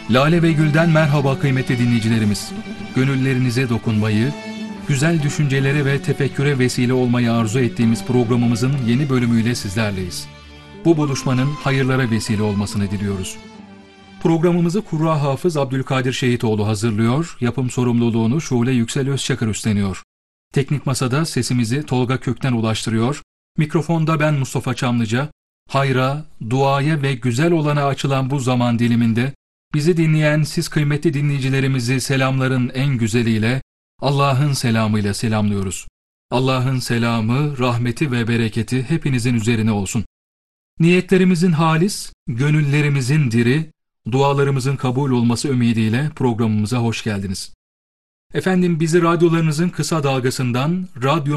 Lale ve Gül'den merhaba kıymetli dinleyicilerimiz. Gönüllerinize dokunmayı, güzel düşüncelere ve tefekküre vesile olmayı arzu ettiğimiz programımızın yeni bölümüyle sizlerleyiz. Bu buluşmanın hayırlara vesile olmasını diliyoruz. Programımızı Kurra Hafız Abdülkadir Şehitoğlu hazırlıyor, yapım sorumluluğunu Şule Yüksel Özçakır üstleniyor. Teknik masada sesimizi Tolga Kökten ulaştırıyor, mikrofonda ben Mustafa Çamlıca, hayra, duaya ve güzel olana açılan bu zaman diliminde, bizi dinleyen siz kıymetli dinleyicilerimizi selamların en güzeliyle, Allah'ın selamıyla selamlıyoruz. Allah'ın selamı, rahmeti ve bereketi hepinizin üzerine olsun. Niyetlerimizin halis, gönüllerimizin diri, dualarımızın kabul olması ümidiyle programımıza hoş geldiniz. Efendim bizi radyolarınızın kısa dalgasından,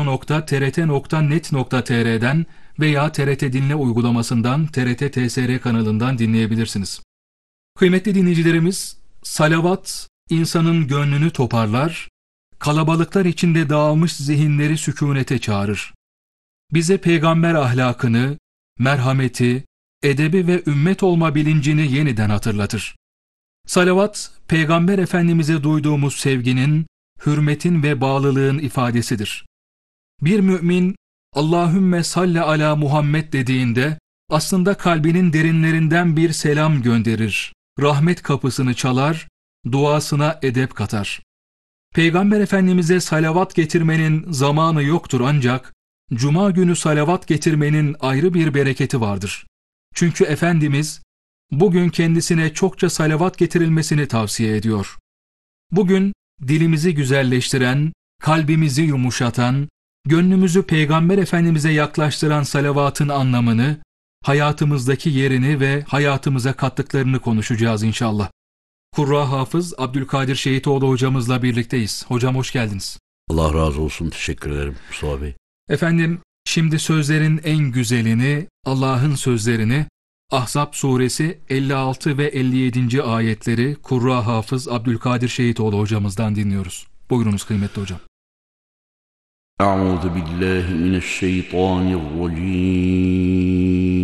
radyo.trt.net.tr'den veya TRT Dinle uygulamasından, TRT TSR kanalından dinleyebilirsiniz. Kıymetli dinleyicilerimiz, salavat insanın gönlünü toparlar, kalabalıklar içinde dağılmış zihinleri sükunete çağırır. Bize peygamber ahlakını, merhameti, edebi ve ümmet olma bilincini yeniden hatırlatır. Salavat, Peygamber Efendimiz'e duyduğumuz sevginin, hürmetin ve bağlılığın ifadesidir. Bir mümin, Allahümme salli ala Muhammed dediğinde, aslında kalbinin derinlerinden bir selam gönderir, rahmet kapısını çalar, duasına edep katar. Peygamber Efendimiz'e salavat getirmenin zamanı yoktur ancak, Cuma günü salavat getirmenin ayrı bir bereketi vardır. Çünkü Efendimiz, bugün kendisine çokça salavat getirilmesini tavsiye ediyor. Bugün dilimizi güzelleştiren, kalbimizi yumuşatan, gönlümüzü Peygamber Efendimiz'e yaklaştıran salavatın anlamını, hayatımızdaki yerini ve hayatımıza kattıklarını konuşacağız inşallah. Kurra Hafız Abdülkadir Şehitoğlu hocamızla birlikteyiz. Hocam hoş geldiniz. Allah razı olsun. Teşekkür ederim Mustafa Bey. Efendim, şimdi sözlerin en güzelini, Allah'ın sözlerini, Ahzab suresi 56 ve 57. ayetleri Kurra Hafız Abdülkadir Şehitoğlu hocamızdan dinliyoruz. Buyurunuz kıymetli hocam. Euzu billahi mineşşeytanirracim.